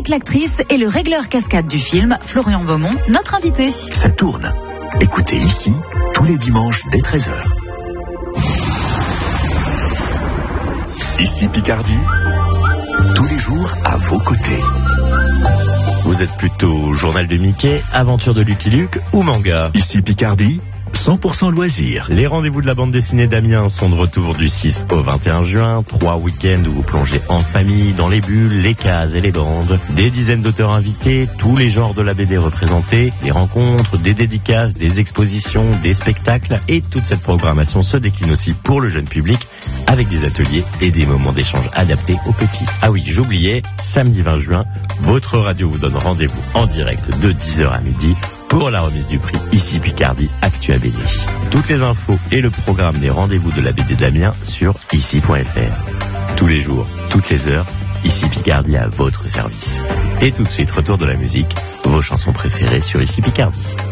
avec l'actrice et le régleur cascade du film, Florian Beaumont, notre invité. Ça tourne. Écoutez ici, tous les dimanches dès 13h. Ici Picardie, tous les jours à vos côtés. Vous êtes plutôt journal de Mickey, aventure de Lucky Luke ou manga? Ici Picardie, 100% loisirs. Les rendez-vous de la bande dessinée d'Amiens sont de retour du 6 au 21 juin. 3 week-ends où vous plongez en famille dans les bulles, les cases et les bandes. Des dizaines d'auteurs invités, tous les genres de la BD représentés, des rencontres, des dédicaces, des expositions, des spectacles. Et toute cette programmation se décline aussi pour le jeune public avec des ateliers et des moments d'échange adaptés aux petits. Ah oui, j'oubliais, samedi 20 juin, votre radio vous donne rendez-vous en direct de 10h à midi pour la remise du prix Ici Picardie Actua BD. Toutes les infos et le programme des rendez-vous de la BD d'Amiens sur ici.fr. Tous les jours, toutes les heures, Ici Picardie à votre service. Et tout de suite, retour de la musique, vos chansons préférées sur Ici Picardie.